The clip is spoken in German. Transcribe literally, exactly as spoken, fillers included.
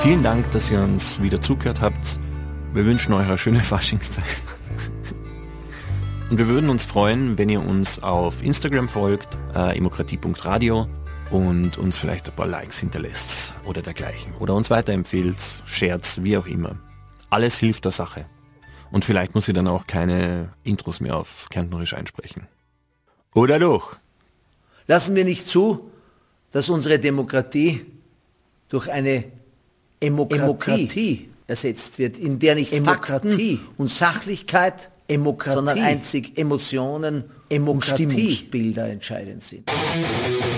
Vielen Dank, dass ihr uns wieder zugehört habt. Wir wünschen euch eine schöne Faschingszeit. Und wir würden uns freuen, wenn ihr uns auf Instagram folgt, äh, imokratie punkt radio, und uns vielleicht ein paar Likes hinterlässt oder dergleichen. Oder uns weiterempfehlt, shares, wie auch immer. Alles hilft der Sache. Und vielleicht muss ich dann auch keine Intros mehr auf Kärntnerisch einsprechen. Oder doch? Lassen wir nicht zu, dass unsere Demokratie durch eine Emokratie, Emokratie ersetzt wird, in der nicht Demokratie Fakten und Sachlichkeit, Emokratie, sondern einzig Emotionen und Stimmungsbilder entscheidend sind.